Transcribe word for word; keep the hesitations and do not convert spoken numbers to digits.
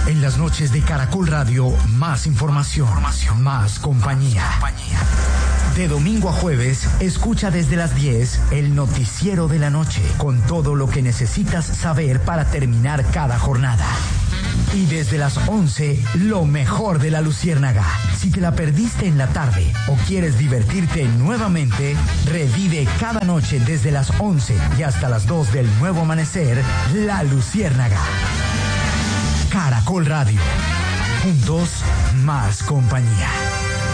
En las noches de Caracol Radio, más información, más compañía. De domingo a jueves, escucha desde las diez el noticiero de la noche, con todo lo que necesitas saber para terminar cada jornada. Y desde las once, lo mejor de la Luciérnaga. Si te la perdiste en la tarde o quieres divertirte nuevamente, revive cada noche desde las once y hasta las dos del nuevo amanecer, La Luciérnaga. Caracol Radio. Juntos, más compañía.